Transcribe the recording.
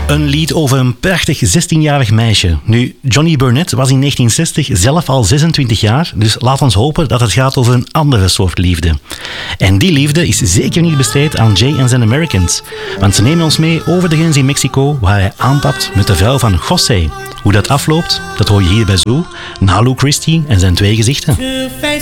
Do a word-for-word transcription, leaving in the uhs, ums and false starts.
Een lied over een prachtig zestienjarig meisje. Nu, Johnny Burnett was in negentien zestig zelf al zesentwintig jaar, dus laat ons hopen dat het gaat over een andere soort liefde. En die liefde is zeker niet besteed aan Jay en zijn Americans, want ze nemen ons mee over de grens in Mexico, waar hij aanpapt met de vrouw van José. Hoe dat afloopt, dat hoor je hier bij Zoo, na Lou Christie en zijn twee gezichten. Two-face